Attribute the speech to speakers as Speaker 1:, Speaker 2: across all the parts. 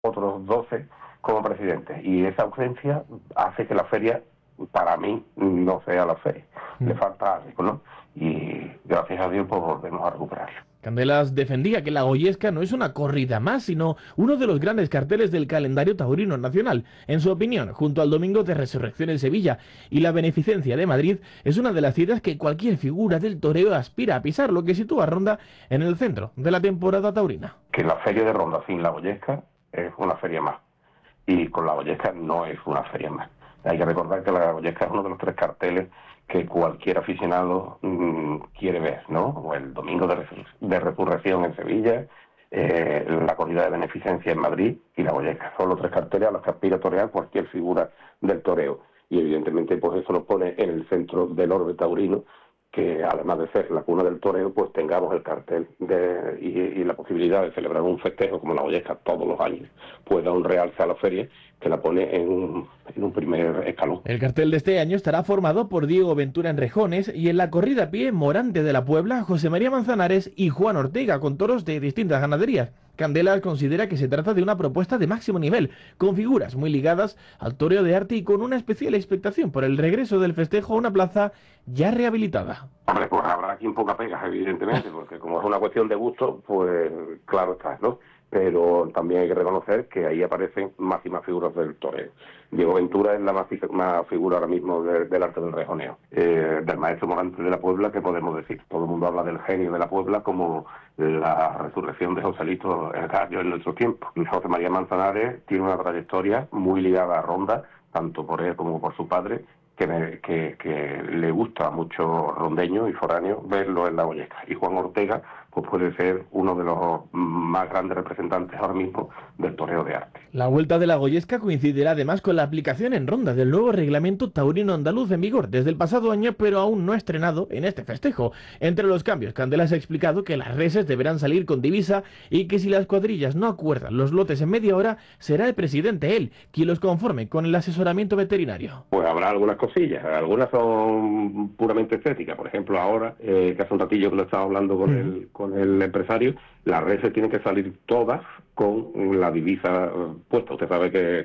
Speaker 1: otros 12 como presidentes. Y esa ausencia hace que la feria, para mí, no sea la feria. Le falta algo, ¿no? Y gracias a Dios, pues volvemos a recuperarlo.
Speaker 2: Candelas defendía que la Goyesca no es una corrida más, sino uno de los grandes carteles del calendario taurino nacional. En su opinión, junto al Domingo de Resurrección en Sevilla y la Beneficencia de Madrid, es una de las citas que cualquier figura del toreo aspira a pisar, lo que sitúa a Ronda en el centro de la temporada taurina.
Speaker 1: Que la feria de Ronda sin la Goyesca es una feria más, y con la Goyesca no es una feria más. Hay que recordar que la Goyesca es uno de los 3 carteles que cualquier aficionado quiere ver, ¿no? O el Domingo de Resurrección en Sevilla, la corrida de Beneficencia en Madrid y la Goyesca. Son los 3 carteles a los que aspira a torear cualquier figura del toreo. Y evidentemente pues eso nos pone en el centro del orbe taurino, que además de ser la cuna del toreo, pues tengamos el cartel y la posibilidad de celebrar un festejo como la Goyesca todos los años, pues da un realce a la feria que la pone en un primer escalón.
Speaker 2: El cartel de este año estará formado por Diego Ventura en Rejones y en la corrida a pie Morante de la Puebla, José María Manzanares y Juan Ortega, con toros de distintas ganaderías. Candelas considera que se trata de una propuesta de máximo nivel, con figuras muy ligadas al toreo de arte y con una especial expectación por el regreso del festejo a una plaza ya rehabilitada.
Speaker 1: Hombre, pues habrá quien ponga pegas, evidentemente, porque como es una cuestión de gusto, pues claro está, ¿no? Pero también hay que reconocer que ahí aparecen más y más figuras del toreo. Diego Ventura es la más figura ahora mismo del arte del rejoneo. Del maestro Morante de la Puebla, ¿qué podemos decir? Todo el mundo habla del genio de la Puebla como la resurrección de Joselito el Gallo en nuestro tiempo. Y José María Manzanares tiene una trayectoria muy ligada a Ronda, tanto por él como por su padre, que le gusta mucho rondeño y foráneo verlo en la Goyesca. Y Juan Ortega pues puede ser uno de los más grandes representantes ahora mismo del toreo de arte.
Speaker 2: La vuelta de la Goyesca coincidirá además con la aplicación en Ronda del nuevo reglamento taurino andaluz en vigor desde el pasado año, pero aún no estrenado en este festejo. Entre los cambios, Candelas ha explicado que las reses deberán salir con divisa y que si las cuadrillas no acuerdan los lotes en media hora, será el presidente él quien los conforme con el asesoramiento veterinario.
Speaker 1: Pues habrá algunas cosillas, algunas son puramente estéticas. Por ejemplo, ahora, que hace un ratillo que lo estaba hablando con el empresario, las reses tienen que salir todas con la divisa puesta. Usted sabe que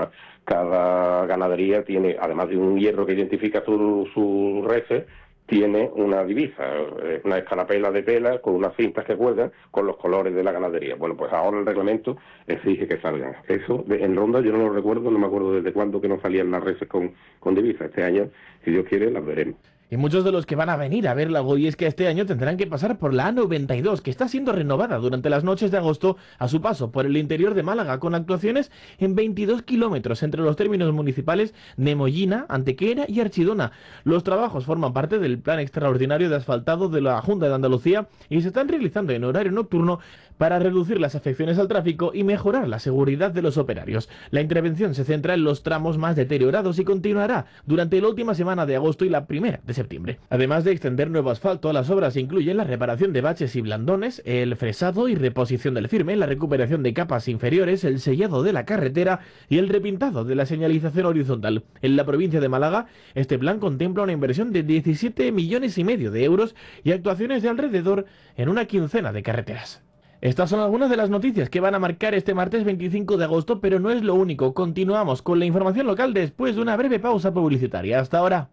Speaker 1: cada ganadería tiene, además de un hierro que identifica su reses, tiene una divisa, una escarapela de tela con unas cintas que cuelgan con los colores de la ganadería. Bueno, pues ahora el reglamento exige que salgan. Eso en Ronda yo no lo recuerdo, no me acuerdo desde cuándo que no salían las reses con divisa. Este año, si Dios quiere, las veremos.
Speaker 2: Y muchos de los que van a venir a ver la Goyesca este año tendrán que pasar por la A92, que está siendo renovada durante las noches de agosto a su paso por el interior de Málaga, con actuaciones en 22 kilómetros entre los términos municipales de Mollina, Antequera y Archidona. Los trabajos forman parte del plan extraordinario de asfaltado de la Junta de Andalucía y se están realizando en horario nocturno para reducir las afecciones al tráfico y mejorar la seguridad de los operarios. La intervención se centra en los tramos más deteriorados y continuará durante la última semana de agosto y la primera de septiembre. Además de extender nuevo asfalto, las obras incluyen la reparación de baches y blandones, el fresado y reposición del firme, la recuperación de capas inferiores, el sellado de la carretera y el repintado de la señalización horizontal. En la provincia de Málaga, este plan contempla una inversión de 17,5 millones de euros y actuaciones de alrededor en una quincena de carreteras. Estas son algunas de las noticias que van a marcar este martes 25 de agosto, pero no es lo único. Continuamos con la información local después de una breve pausa publicitaria. Hasta ahora.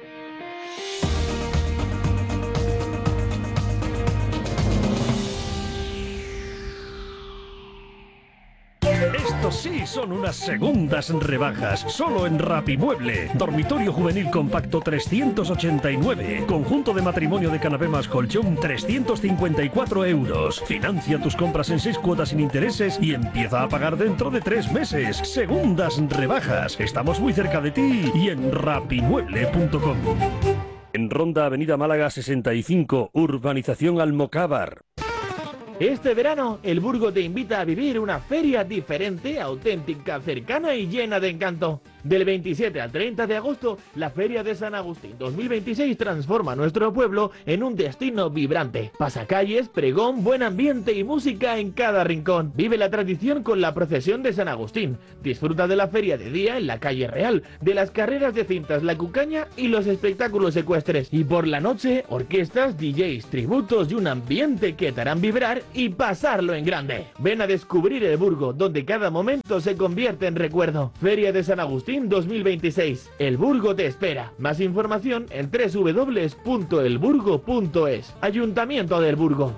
Speaker 3: Estos sí son unas segundas rebajas, solo en Rapimueble. Dormitorio juvenil compacto 389. Conjunto de matrimonio de canapé más colchón 354 euros. Financia tus compras en 6 cuotas sin intereses y empieza a pagar dentro de 3 meses. Segundas rebajas. Estamos muy cerca de ti y en rapimueble.com. En Ronda, Avenida Málaga 65, Urbanización Almocávar.
Speaker 2: Este verano, el Burgo te invita a vivir una feria diferente, auténtica, cercana y llena de encanto. Del 27 al 30 de agosto, la Feria de San Agustín 2026 transforma nuestro pueblo en un destino vibrante. Pasacalles, pregón, buen ambiente y música en cada rincón. Vive la tradición con la procesión de San Agustín. Disfruta de la feria de día en la calle Real, de las carreras de cintas, la cucaña y los espectáculos ecuestres. Y por la noche, orquestas, DJs, tributos y un ambiente que te harán vibrar y pasarlo en grande. Ven a descubrir el Burgo, donde cada momento se convierte en recuerdo. Feria de San Agustín 2026. El Burgo te espera. Más información en www.elburgo.es. Ayuntamiento del Burgo.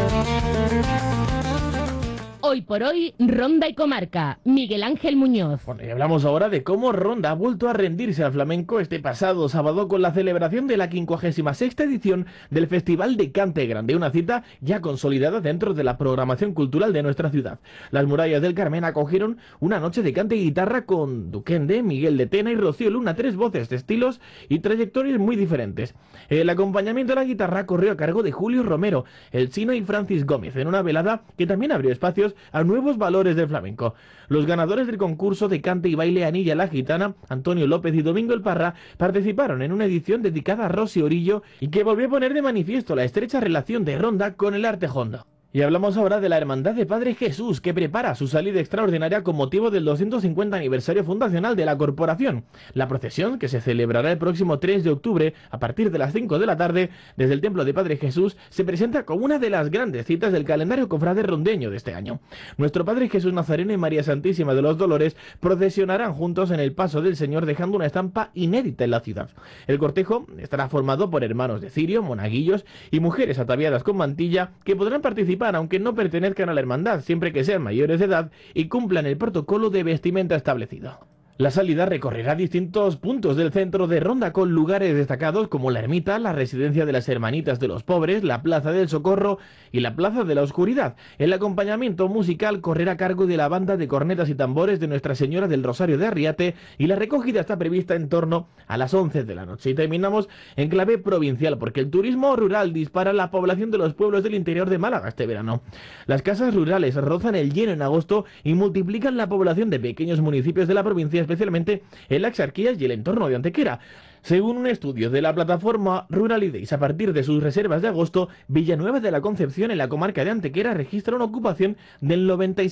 Speaker 4: Hoy por hoy, Ronda y Comarca. Miguel Ángel Muñoz.
Speaker 2: Bueno, y hablamos ahora de cómo Ronda ha vuelto a rendirse al flamenco este pasado sábado con la celebración de la 56ª edición del Festival de Cante Grande, una cita ya consolidada dentro de la programación cultural de nuestra ciudad. Las Murallas del Carmen acogieron una noche de cante y guitarra con Duquende, Miguel de Tena y Rocío Luna, 3 voces de estilos y trayectorias muy diferentes. El acompañamiento a la guitarra corrió a cargo de Julio Romero, El Chino y Francis Gómez, en una velada que también abrió espacios a nuevos valores del flamenco. Los ganadores del concurso de cante y baile Anilla la Gitana, Antonio López y Domingo El Parra, participaron en una edición dedicada a Rosy Orillo y que volvió a poner de manifiesto la estrecha relación de Ronda con el arte hondo. Y hablamos ahora de la Hermandad de Padre Jesús, que prepara su salida extraordinaria con motivo del 250 aniversario fundacional de la corporación. La procesión, que se celebrará el próximo 3 de octubre a partir de las 5 de la tarde desde el Templo de Padre Jesús, se presenta como una de las grandes citas del calendario cofrade rondeño de este año. Nuestro Padre Jesús Nazareno y María Santísima de los Dolores procesionarán juntos en el paso del Señor, dejando una estampa inédita en la ciudad. El cortejo estará formado por hermanos de cirio, monaguillos y mujeres ataviadas con mantilla que podrán participar aunque no pertenezcan a la hermandad, siempre que sean mayores de edad y cumplan el protocolo de vestimenta establecido. La salida recorrerá distintos puntos del centro de Ronda con lugares destacados como la ermita, la residencia de las Hermanitas de los Pobres, la Plaza del Socorro y la Plaza de la Oscuridad. El acompañamiento musical correrá a cargo de la banda de cornetas y tambores de Nuestra Señora del Rosario de Arriate y la recogida está prevista en torno a las 11 de la noche. Y terminamos en clave provincial porque el turismo rural dispara la población de los pueblos del interior de Málaga este verano. Las casas rurales rozan el lleno en agosto y multiplican la población de pequeños municipios de la provincia, especialmente en la Axarquías y el entorno de Antequera. Según un estudio de la plataforma Ruralidays, a partir de sus reservas de agosto, Villanueva de la Concepción, en la comarca de Antequera, registra una ocupación del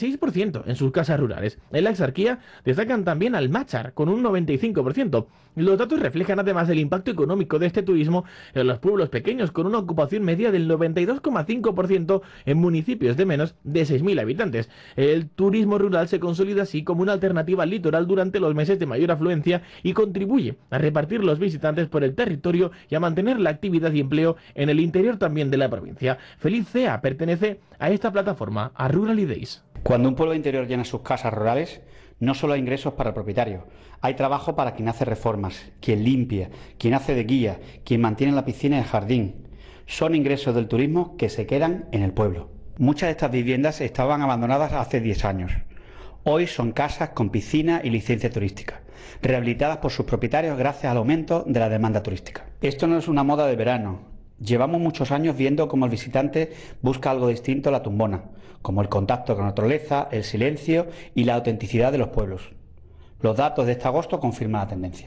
Speaker 2: 96% en sus casas rurales. En la Axarquía destacan también Almáchar, con un 95%. Los datos reflejan además el impacto económico de este turismo en los pueblos pequeños, con una ocupación media del 92,5% en municipios de menos de 6.000 habitantes. El turismo rural se consolida así como una alternativa al litoral durante los meses de mayor afluencia y contribuye a repartir los visitantes por el territorio y a mantener la actividad y empleo en el interior también de la provincia. Feliz Cea pertenece a esta plataforma, a Ruralidays.
Speaker 5: Cuando un pueblo interior llena sus casas rurales, no solo hay ingresos para el propietario, hay trabajo para quien hace reformas, quien limpia, quien hace de guía, quien mantiene la piscina y el jardín. Son ingresos del turismo que se quedan en el pueblo. Muchas de estas viviendas estaban abandonadas hace 10 años. Hoy son casas con piscina y licencia turística, rehabilitadas por sus propietarios gracias al aumento de la demanda turística. Esto no es una moda de verano. Llevamos muchos años viendo cómo el visitante busca algo distinto a la tumbona, como el contacto con la naturaleza, el silencio y la autenticidad de los pueblos. Los datos de este agosto confirman la tendencia.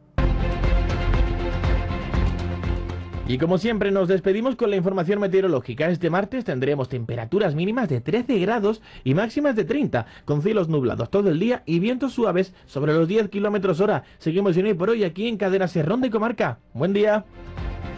Speaker 2: Y como siempre nos despedimos con la información meteorológica. Este martes tendremos temperaturas mínimas de 13 grados y máximas de 30, con cielos nublados todo el día y vientos suaves sobre los 10 km/h. Seguimos en Hoy por Hoy aquí en Cadena Ser Ronda y Comarca. Buen día.